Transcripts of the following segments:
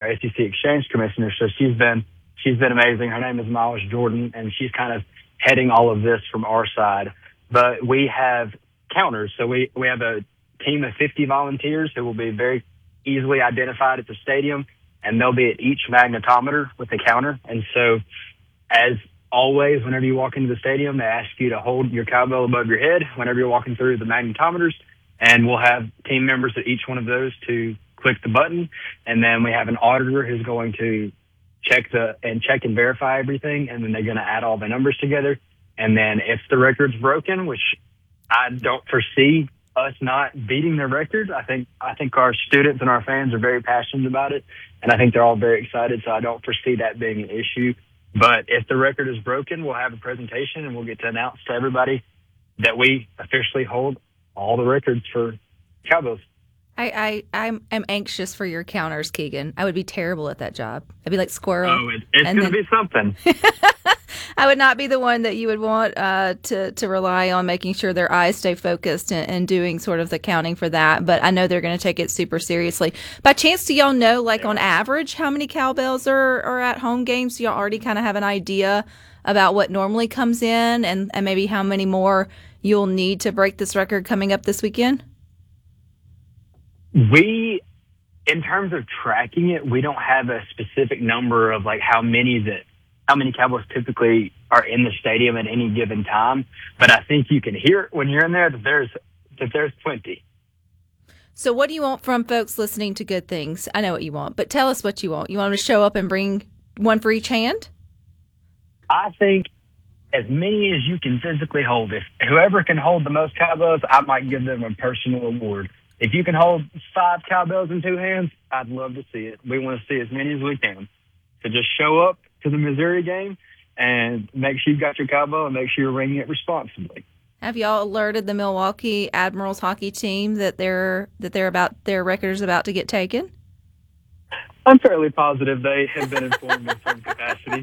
our SEC exchange commissioner. So she's been amazing. Her name is Miles Jordan, and she's kind of heading all of this from our side. But we have counters. So we have a team of 50 volunteers who will be very easily identified at the stadium, and they'll be at each magnetometer with a counter. And so, as always, whenever you walk into the stadium, they ask you to hold your cowbell above your head whenever you're walking through the magnetometers, and we'll have team members at each one of those to click the button. And then we have an auditor who's going to check and verify everything, and then they're going to add all the numbers together. And then if the record's broken, which I don't foresee us not beating the record, I think our students and our fans are very passionate about it, and I think they're all very excited, so I don't foresee that being an issue. But if the record is broken, we'll have a presentation, and we'll get to announce to everybody that we officially hold all the records for cowbells. I'm anxious for your counters, Keegan. I would be terrible at that job. I'd be like Squirrel. Oh, it's going to be something. I would not be the one that you would want to rely on making sure their eyes stay focused and doing sort of the counting for that. But I know they're going to take it super seriously. By chance, do y'all know, like on average, how many cowbells are at home games? Do y'all already kind of have an idea about what normally comes in and maybe how many more you'll need to break this record coming up this weekend? In terms of tracking it, we don't have a specific number of like how many cowbells typically are in the stadium at any given time. But I think you can hear it when you're in there that there's plenty. So what do you want from folks listening to Good Things? I know what you want, but tell us what you want. You want them to show up and bring one for each hand? I think as many as you can physically hold. If whoever can hold the most cowbells, I might give them a personal award. If you can hold 5 cowbells in 2 hands, I'd love to see it. We want to see as many as we can. So just show up to the Missouri game and make sure you've got your cowbell and make sure you're ringing it responsibly. Have y'all alerted the Milwaukee Admirals hockey team that their record is about to get taken? I'm fairly positive they have been informed in some capacity.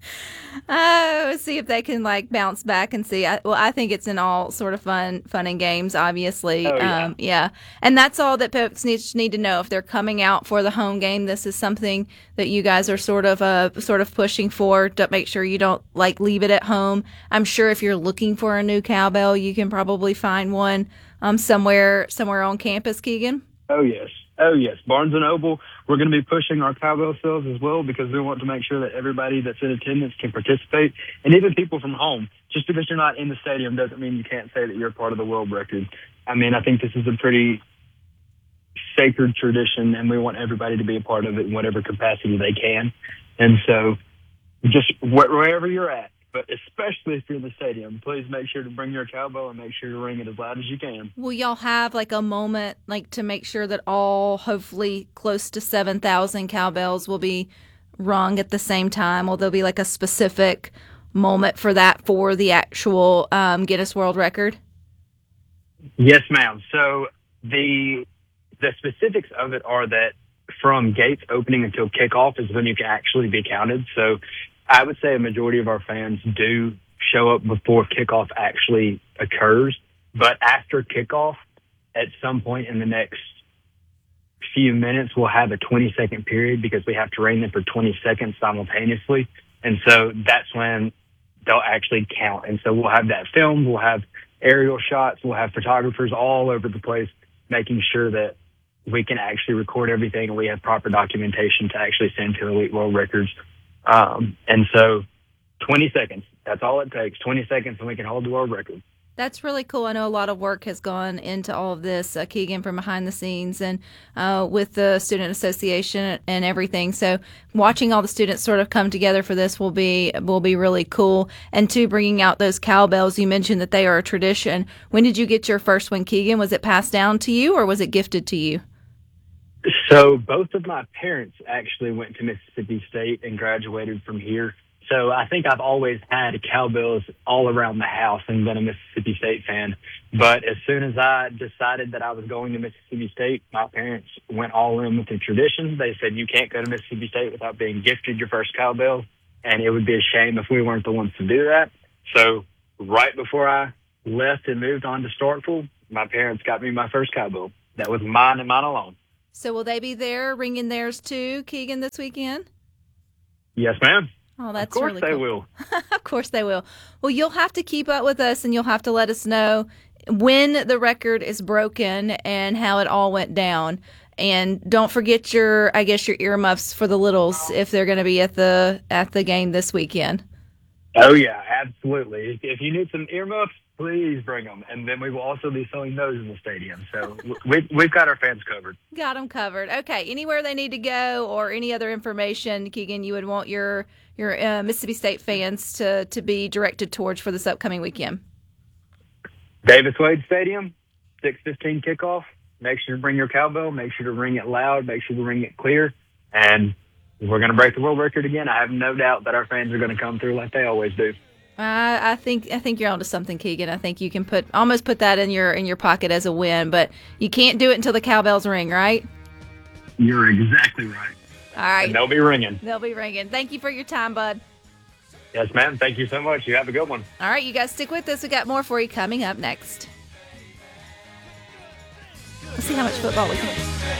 See if they can bounce back and see. I think it's in all sort of fun and games, obviously. Oh, yeah. Yeah. And that's all that folks need to know. If they're coming out for the home game, this is something that you guys are sort of pushing for to make sure you don't leave it at home. I'm sure if you're looking for a new cowbell, you can probably find one somewhere on campus, Keegan. Oh, yes. Barnes & Noble, we're going to be pushing our cowbell sales as well because we want to make sure that everybody that's in attendance can participate, and even people from home. Just because you're not in the stadium doesn't mean you can't say that you're a part of the world record. I mean, I think this is a pretty sacred tradition, and we want everybody to be a part of it in whatever capacity they can. And so just wherever you're at, but especially if you're in the stadium, please make sure to bring your cowbell and make sure to ring it as loud as you can. Will y'all have a moment to make sure that all hopefully close to 7,000 cowbells will be rung at the same time? Will there be a specific moment for that for the actual Guinness World Record? Yes, ma'am. So the specifics of it are that from gates opening until kickoff is when you can actually be counted. So I would say a majority of our fans do show up before kickoff actually occurs. But after kickoff, at some point in the next few minutes, we'll have a 20-second period because we have to ring them for 20 seconds simultaneously. And so that's when they'll actually count. And so we'll have that filmed. We'll have aerial shots. We'll have photographers all over the place making sure that we can actually record everything and we have proper documentation to actually send to Elite World Records. And so 20 seconds, that's all it takes, 20 seconds, and we can hold the world record. That's really cool. I know a lot of work has gone into all of this, Keegan, from behind the scenes and with the Student Association and everything. So watching all the students sort of come together for this will be really cool. And too, bringing out those cowbells, you mentioned that they are a tradition. When did you get your first one, Keegan? Was it passed down to you or was it gifted to you? So both of my parents actually went to Mississippi State and graduated from here. So I think I've always had cowbells all around the house and been a Mississippi State fan. But as soon as I decided that I was going to Mississippi State, my parents went all in with the tradition. They said, you can't go to Mississippi State without being gifted your first cowbell, and it would be a shame if we weren't the ones to do that. So right before I left and moved on to Starkville, my parents got me my first cowbell. That was mine and mine alone. So will they be there ringing theirs too, Keegan, this weekend? Yes, ma'am. Oh, that's Of course really they cool. will. Of course they will. Well, you'll have to keep up with us, and you'll have to let us know when the record is broken and how it all went down. And don't forget your earmuffs for the littles if they're going to be at the game this weekend. Oh, yeah, absolutely. If you need some earmuffs, please bring them. And then we will also be selling those in the stadium. So we've got our fans covered. Got them covered. Okay, anywhere they need to go or any other information, Keegan, you would want your Mississippi State fans to be directed towards for this upcoming weekend? Davis Wade Stadium, 6:15 kickoff. Make sure to bring your cowbell. Make sure to ring it loud. Make sure to ring it clear. And we're going to break the world record again. I have no doubt that our fans are going to come through like they always do. I think you're onto something, Keegan. I think you can almost put that in your pocket as a win, but you can't do it until the cowbells ring, right? You're exactly right. All right. And they'll be ringing. They'll be ringing. Thank you for your time, bud. Yes, ma'am. Thank you so much. You have a good one. All right, you guys stick with us. We got more for you coming up next. Let's see how much football we can.